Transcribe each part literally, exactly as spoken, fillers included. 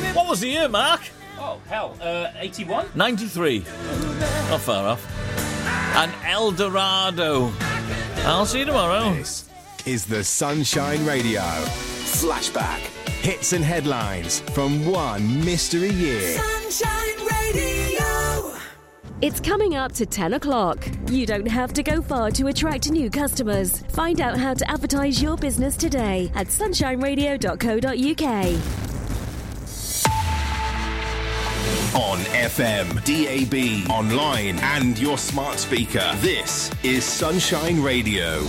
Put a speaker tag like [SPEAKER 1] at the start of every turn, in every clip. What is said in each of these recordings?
[SPEAKER 1] What was the year, Mark?
[SPEAKER 2] Oh, hell, uh, eighty-one?
[SPEAKER 1] ninety-three. Not far off. And El Dorado. I'll see you tomorrow.
[SPEAKER 3] This is the Sunshine Radio. Flashback. Hits and headlines from one mystery year.
[SPEAKER 4] Sunshine Radio.
[SPEAKER 5] It's coming up to ten o'clock. You don't have to go far to attract new customers. Find out how to advertise your business today at sunshine radio dot co dot uk.
[SPEAKER 3] On F M, D A B, online and your smart speaker. This is Sunshine Radio.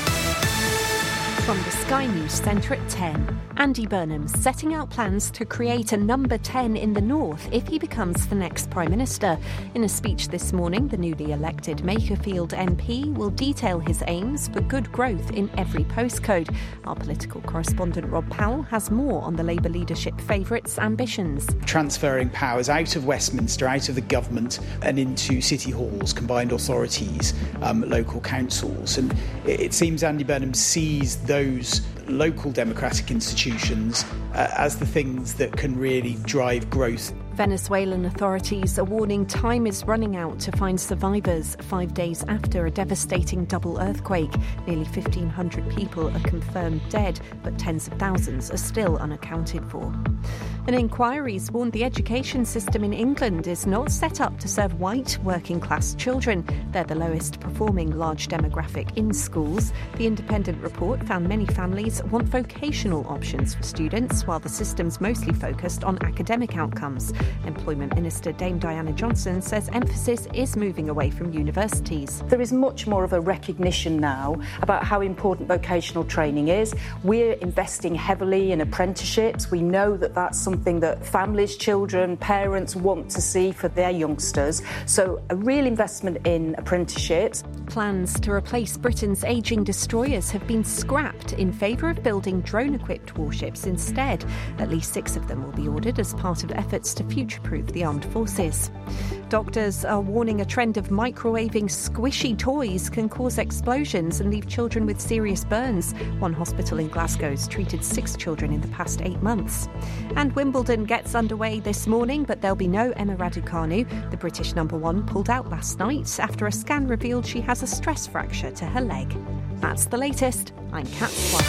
[SPEAKER 6] From the Sky News Centre at ten. Andy Burnham's setting out plans to create a number ten in the north if he becomes the next Prime Minister. In a speech this morning, the newly elected Makerfield M P will detail his aims for good growth in every postcode. Our political correspondent Rob Powell has more on the Labour leadership favourites' ambitions.
[SPEAKER 7] Transferring powers out of Westminster, out of the government and into city halls, combined authorities, um, local councils. And it, it seems Andy Burnham sees those local democratic institutions uh, as the things that can really drive growth.
[SPEAKER 6] Venezuelan authorities are warning time is running out to find survivors five days after a devastating double earthquake. Nearly fifteen hundred people are confirmed dead, but tens of thousands are still unaccounted for. An inquiry's warned the education system in England is not set up to serve white working-class children. They're the lowest performing large demographic in schools. The independent report found many families want vocational options for students, while the system's mostly focused on academic outcomes. Employment Minister Dame Diana Johnson says emphasis is moving away from universities.
[SPEAKER 8] There is much more of a recognition now about how important vocational training is. We're investing heavily in apprenticeships. We know that that's something that families, children, parents want to see for their youngsters. So a real investment in apprenticeships.
[SPEAKER 6] Plans to replace Britain's ageing destroyers have been scrapped in favour of building drone-equipped warships instead. At least six of them will be ordered as part of efforts to future-proof the armed forces. Doctors are warning a trend of microwaving squishy toys can cause explosions and leave children with serious burns. One hospital in Glasgow has treated six children in the past eight months. And Wimbledon gets underway this morning, but there'll be no Emma Raducanu. The British number one pulled out last night after a scan revealed she has a stress fracture to her leg. That's the latest. I'm Kat Swan.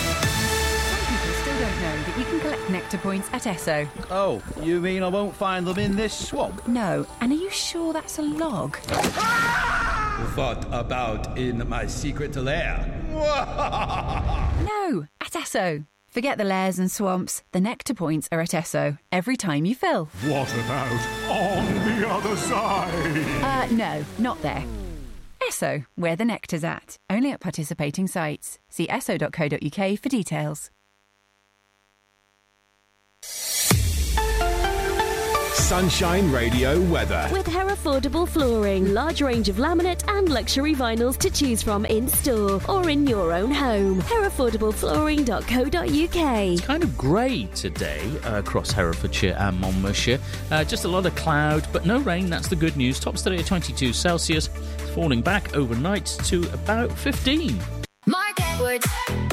[SPEAKER 9] Don't know that you can collect nectar points at Esso.
[SPEAKER 10] Oh, you mean I won't find them in this swamp?
[SPEAKER 9] No, and are you sure that's a log?
[SPEAKER 11] What about in my secret lair?
[SPEAKER 9] No, at Esso. Forget the lairs and swamps. The nectar points are at Esso every time you fill.
[SPEAKER 12] What about on the other side?
[SPEAKER 9] Uh, no, not there. Esso, where the nectar's at. Only at participating sites. See esso dot co dot uk for details.
[SPEAKER 3] Sunshine Radio weather.
[SPEAKER 5] With Herefordable Flooring, large range of laminate and luxury vinyls to choose from in store or in your own home. herefordable flooring dot co dot uk.
[SPEAKER 2] It's kind of grey today uh, across Herefordshire and Monmouthshire. Uh, just a lot of cloud, but no rain. That's the good news. Tops today at twenty-two Celsius, falling back overnight to about fifteen.
[SPEAKER 4] Mark Edwards.